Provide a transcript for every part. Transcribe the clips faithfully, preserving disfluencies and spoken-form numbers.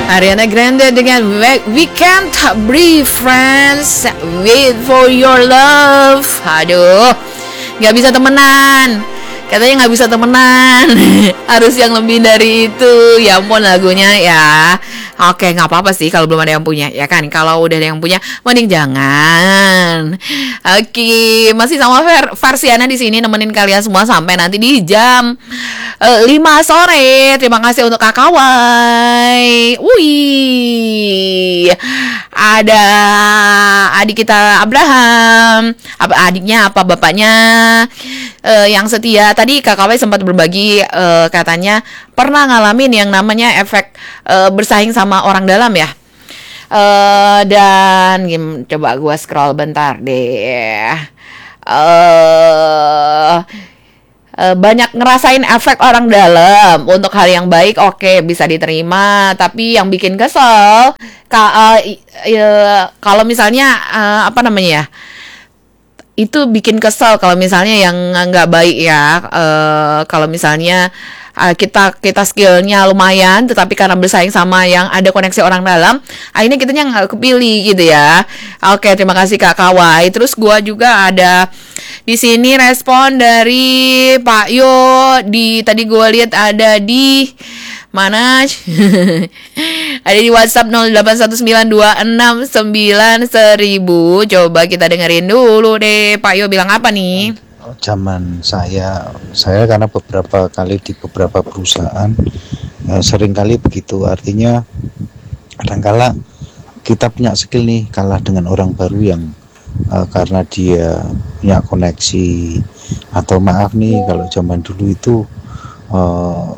Ariana Grande dengan We, We Can't Breathe Friends, Wait for Your Love. Aduh, gak bisa temenan. Katanya gak bisa temenan. Harus yang lebih dari itu. Ya ampun lagunya ya. Oke, gak apa-apa sih kalau belum ada yang punya, ya kan? Kalau udah ada yang punya, mending jangan. Oke, masih sama Ver- Farsiana di sini nemenin kalian semua sampai nanti di jam uh, lima sore. Terima kasih untuk Kakawai. Wih, ada adik kita Abraham. Apa adiknya apa bapaknya uh, yang setia. Tadi Kakawai sempat berbagi, uh, katanya pernah ngalamin yang namanya efek uh, bersaing sama orang dalam ya. Uh, dan gim, coba gue scroll bentar deh. Uh, uh, banyak ngerasain efek orang dalam. Untuk hal yang baik, oke, okay, bisa diterima. Tapi yang bikin kesel, ka- uh, uh, kalau misalnya uh, apa namanya ya? Itu bikin kesel kalau misalnya yang nggak baik ya. Uh, kalau misalnya Uh, kita kita skillnya lumayan, tetapi karena bersaing sama yang ada koneksi orang dalam, akhirnya kitanya nggak kepilih gitu ya. Oke, terima kasih Kak Kawai. Terus gua juga ada di sini respon dari Pak Yo. Di tadi gua lihat ada di mana? Ada di WhatsApp nol delapan satu sembilan dua enam sembilan seribu. Coba kita dengerin dulu deh. Pak Yo bilang apa nih? Zaman saya, saya karena beberapa kali di beberapa perusahaan eh, sering kali begitu. Artinya kadangkala kita punya skill nih kalah dengan orang baru yang eh, karena dia punya koneksi, atau maaf nih kalau zaman dulu itu eh,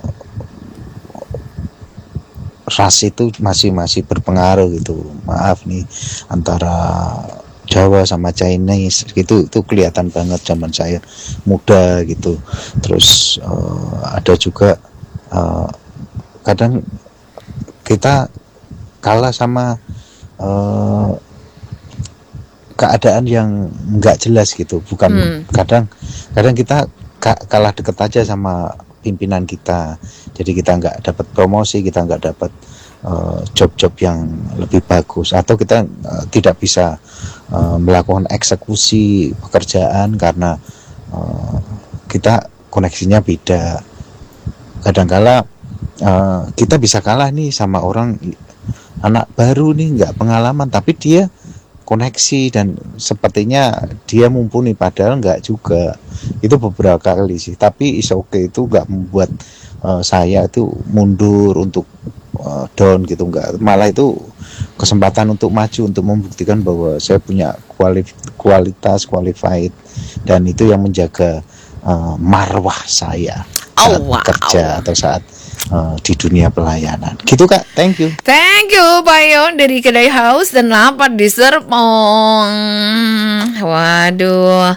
ras itu masih masih berpengaruh gitu. Maaf nih, antara Jawa sama Chinese gitu, itu kelihatan banget zaman saya muda gitu. Terus uh, ada juga uh, kadang kita kalah sama uh, keadaan yang nggak jelas gitu. Bukan hmm. kadang kadang kita ka- kalah deket aja sama pimpinan kita, jadi kita nggak dapat promosi, kita nggak dapat uh, job-job yang lebih bagus, atau kita uh, tidak bisa Uh, melakukan eksekusi pekerjaan karena uh, kita koneksinya beda. Kadangkala uh, kita bisa kalah nih sama orang anak baru nih, nggak pengalaman, tapi dia koneksi dan sepertinya dia mumpuni, padahal nggak juga. Itu beberapa kali sih, tapi is okay, itu nggak membuat uh, saya itu mundur untuk uh, down gitu, nggak. Malah itu kesempatan untuk maju, untuk membuktikan bahwa saya punya kualitas, qualified, dan itu yang menjaga uh, marwah saya saat oh, wow. kerja atau saat uh, di dunia pelayanan. Gitu Kak, thank you. Thank you Pak Yon dari Kedai House dan lapar di Serpong. Waduh,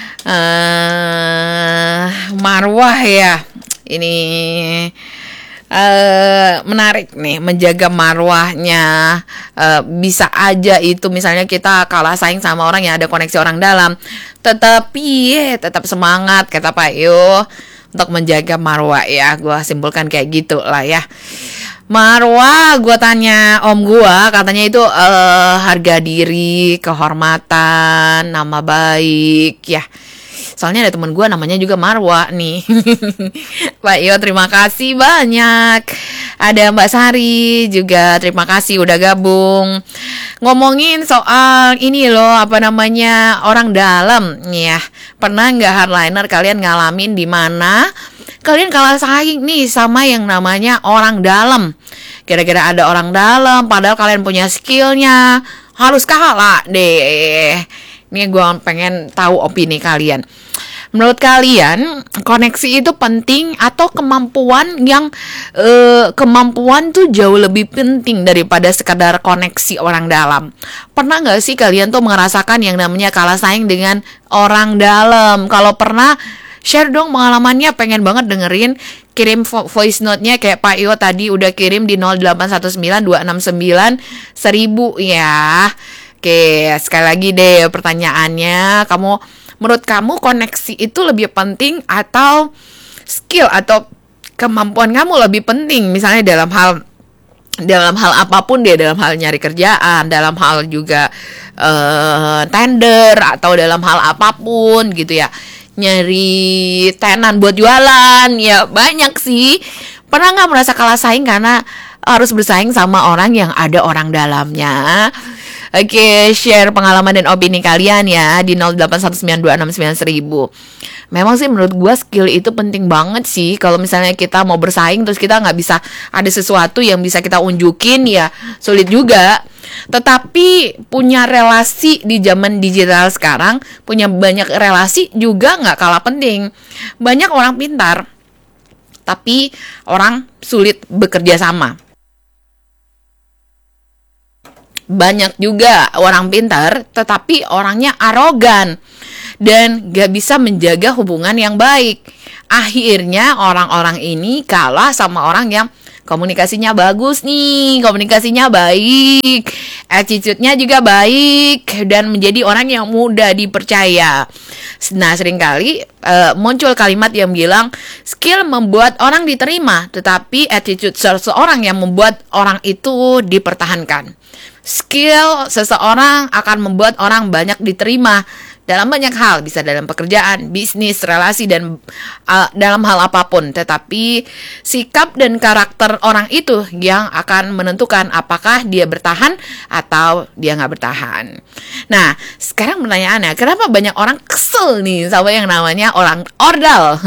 uh, marwah ya ini. Uh, menarik nih, menjaga marwahnya. Uh, bisa aja itu misalnya kita kalah saing sama orang yang ada koneksi orang dalam, tetapi yeah, tetap semangat kata Pak Yo untuk menjaga marwah ya. Gue simpulkan kayak gitu lah ya. Marwah, gue tanya om gue, katanya itu uh, harga diri, kehormatan, nama baik ya. Soalnya ada temen gue namanya juga Marwa nih. Pak Yo terima kasih banyak. Ada Mbak Sari juga terima kasih udah gabung. Ngomongin soal ini loh, apa namanya, orang dalam ya. Pernah nggak hardliner kalian ngalamin di mana kalian kalah saing nih sama yang namanya orang dalam? Kira-kira ada orang dalam padahal kalian punya skillnya, harus kalah deh. Ini gue pengen tahu opini kalian. Menurut kalian koneksi itu penting atau kemampuan yang eh, kemampuan tuh jauh lebih penting daripada sekadar koneksi orang dalam? Pernah nggak sih kalian tuh merasakan yang namanya kalah saing dengan orang dalam? Kalau pernah, share dong pengalamannya, pengen banget dengerin. Kirim voice note-nya kayak Pak Yo tadi udah kirim di nol delapan satu sembilan dua enam sembilan seribu ya. Oke, sekali lagi deh pertanyaannya, kamu menurut kamu koneksi itu lebih penting atau skill atau kemampuan kamu lebih penting? Misalnya dalam hal dalam hal apapun dia, dalam hal nyari kerjaan, dalam hal juga uh, tender, atau dalam hal apapun gitu ya, nyari tenan buat jualan, ya banyak sih. Pernah nggak merasa kalah saing karena harus bersaing sama orang yang ada orang dalamnya? Oke, share pengalaman dan opini kalian ya di nol delapan satu sembilan dua enam sembilan seribu. Memang sih menurut gue skill itu penting banget sih. Kalau misalnya kita mau bersaing terus kita nggak bisa ada sesuatu yang bisa kita unjukin, ya sulit juga. Tetapi punya relasi di zaman digital sekarang, punya banyak relasi juga nggak kalah penting. Banyak orang pintar, tapi orang sulit bekerja sama. Banyak juga orang pintar, tetapi orangnya arogan dan gak bisa menjaga hubungan yang baik. Akhirnya orang-orang ini kalah sama orang yang komunikasinya bagus nih, komunikasinya baik, attitude-nya juga baik, dan menjadi orang yang mudah dipercaya. Nah, seringkali uh, muncul kalimat yang bilang skill membuat orang diterima, tetapi attitude seseorang yang membuat orang itu dipertahankan. Skill seseorang akan membuat orang banyak diterima dalam banyak hal, bisa dalam pekerjaan, bisnis, relasi, dan uh, dalam hal apapun. Tetapi sikap dan karakter orang itu yang akan menentukan apakah dia bertahan atau dia nggak bertahan. Nah, sekarang pertanyaannya, kenapa banyak orang kesel nih sama yang namanya orang ordal?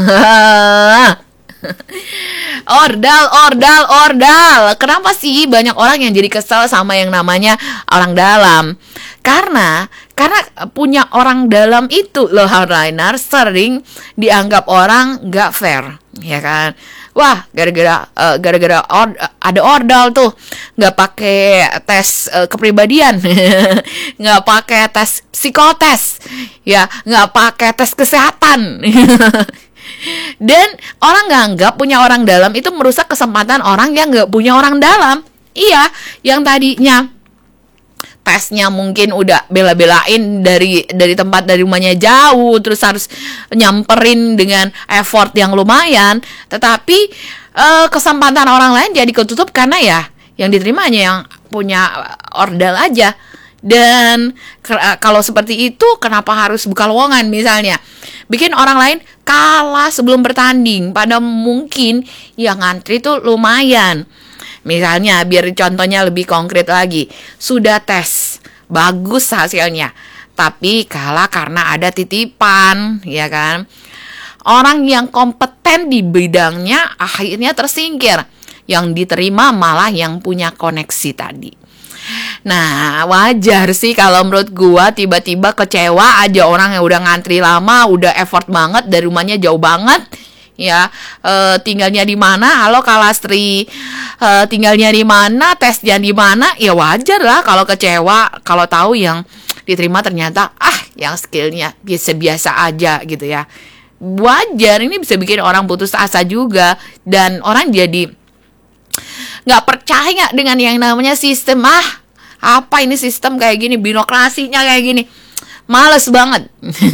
Ordal, ordal, ordal. Kenapa sih banyak orang yang jadi kesal sama yang namanya orang dalam? Karena karena punya orang dalam itu loh, hardliner, sering dianggap orang nggak fair, ya kan? Wah, gara-gara uh, gara-gara or, ada ordal tuh, nggak pakai tes uh, kepribadian, nggak pakai tes psikotes, ya, nggak pakai tes kesehatan. Dan orang nganggap punya orang dalam itu merusak kesempatan orang yang nggak punya orang dalam. Iya, yang tadinya tesnya mungkin udah bela-belain dari dari tempat dari rumahnya jauh, terus harus nyamperin dengan effort yang lumayan, tetapi uh, kesempatan orang lain jadi ketutup karena ya yang diterimanya yang punya ordal aja. Dan k- kalau seperti itu, kenapa harus buka lowongan misalnya? Bikin orang lain kalah sebelum bertanding, pada mungkin yang ngantri tuh lumayan. Misalnya, biar contohnya lebih konkret lagi, sudah tes, bagus hasilnya, tapi kalah karena ada titipan, ya kan? Orang yang kompeten di bidangnya akhirnya tersingkir, yang diterima malah yang punya koneksi tadi. Nah, wajar sih kalau menurut gua tiba-tiba kecewa aja orang yang udah ngantri lama, udah effort banget, dari rumahnya jauh banget, ya, e, tinggalnya di mana? Halo Kalastri, e, tinggalnya di mana? Tesnya di mana? Ya wajar lah kalau kecewa, kalau tahu yang diterima ternyata ah, yang skillnya biasa-biasa aja gitu ya. Wajar, ini bisa bikin orang putus asa juga, dan orang jadi nggak percaya dengan yang namanya sistem. Ah, apa ini sistem kayak gini, birokrasinya kayak gini, males banget.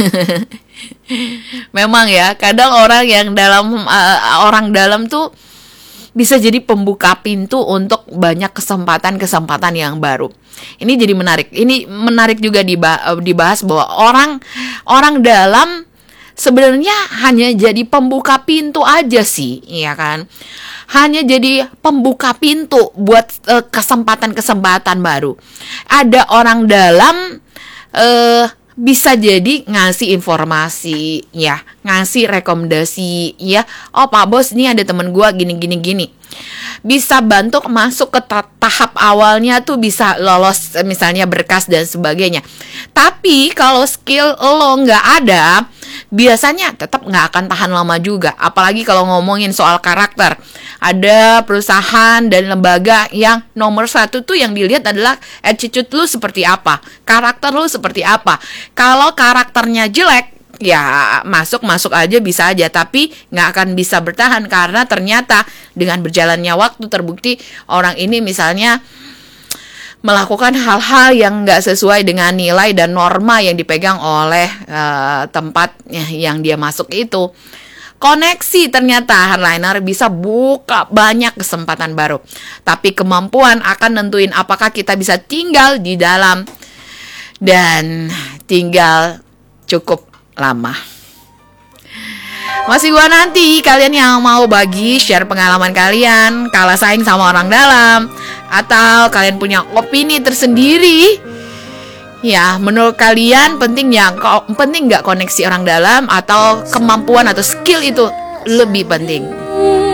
Memang ya, kadang orang yang dalam uh, orang dalam tuh bisa jadi pembuka pintu untuk banyak kesempatan-kesempatan yang baru. Ini jadi menarik. Ini menarik juga dibahas bahwa orang orang dalam sebenarnya hanya jadi pembuka pintu aja sih, iya kan? Hanya jadi pembuka pintu buat uh, kesempatan-kesempatan baru. Ada orang dalam uh, bisa jadi ngasih informasi, ya, ngasih rekomendasi, ya. Oh Pak Bos, ini ada temen gue gini-gini gini. Bisa bantu masuk ke tahap awalnya tuh, bisa lolos misalnya berkas dan sebagainya. Tapi kalau skill lo nggak ada, biasanya tetap nggak akan tahan lama juga. Apalagi kalau ngomongin soal karakter. Ada perusahaan dan lembaga yang nomor satu tuh yang dilihat adalah attitude lu seperti apa, karakter lu seperti apa. Kalau karakternya jelek, ya masuk-masuk aja bisa aja, tapi nggak akan bisa bertahan karena ternyata dengan berjalannya waktu terbukti orang ini misalnya melakukan hal-hal yang nggak sesuai dengan nilai dan norma yang dipegang oleh uh, tempat yang dia masuk itu. Koneksi ternyata hardliner bisa buka banyak kesempatan baru. Tapi kemampuan akan nentuin apakah kita bisa tinggal di dalam dan tinggal cukup lama. Masih gua nanti kalian yang mau bagi share pengalaman kalian kalah saing sama orang dalam, atau kalian punya opini tersendiri. Ya, menurut kalian penting ya, penting nggak koneksi orang dalam atau kemampuan atau skill itu lebih penting?